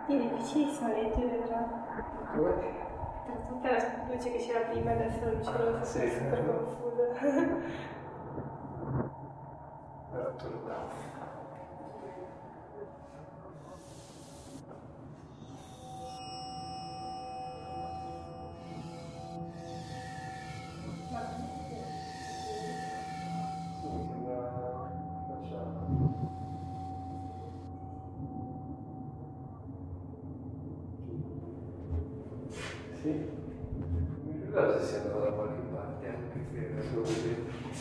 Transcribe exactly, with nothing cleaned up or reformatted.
Lì è difficilissimo leggere, però. Come? Tra tutta la luce che c'era prima e adesso la luce rossa, Sì, sono super confusa. Era turbato. Sì? Non ricordo se sia andato